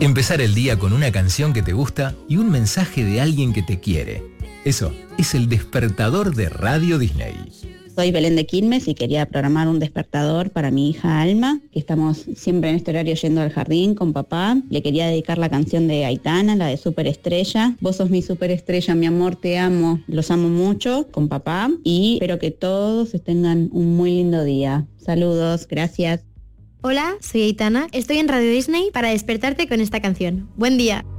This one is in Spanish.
Empezar el día con una canción que te gusta y un mensaje de alguien que te quiere. Eso es el despertador de Radio Disney. Soy Belén de Quilmes y quería programar un despertador para mi hija Alma, que estamos siempre en este horario yendo al jardín con papá. Le quería dedicar la canción de Aitana, la de Superestrella. Vos sos mi superestrella, mi amor, te amo, los amo mucho, con papá. Y espero que todos tengan un muy lindo día. Saludos, gracias. Hola, soy Aitana. Estoy en Radio Disney para despertarte con esta canción. Buen día.